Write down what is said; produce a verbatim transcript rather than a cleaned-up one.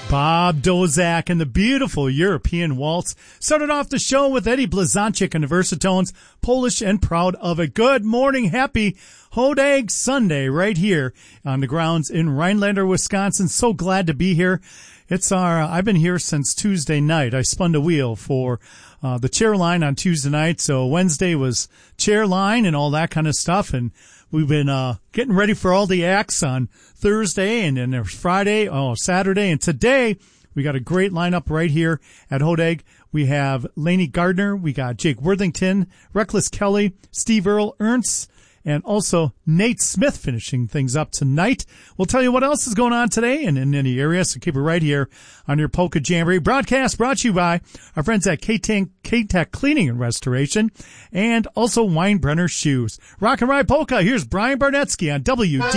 Bob Dozak and the beautiful European Waltz started off the show with Eddie Blazonczyk and the Versatones, Polish and Proud of It. Good morning, happy Hodag Sunday right here on the grounds in Rhinelander, Wisconsin. So glad to be here. It's our, I've been here since Tuesday night. I spun the wheel for uh, the chair line on Tuesday night. So Wednesday was chair line and all that kind of stuff. And we've been uh getting ready for all the acts on Thursday, and then there's Friday, oh, Saturday. And today we got a great lineup right here at Hodag. We have Lainey Gardner. We got Jake Worthington, Reckless Kelly, Steve Earle, Ernst, and also Nate Smith finishing things up tonight. We'll tell you what else is going on today and in any area, so keep it right here on your Polka Jamboree broadcast, brought to you by our friends at K-Tech Cleaning and Restoration and also Weinbrenner Shoes. Rock and Ride Polka, here's Brian Barnetsky on W D.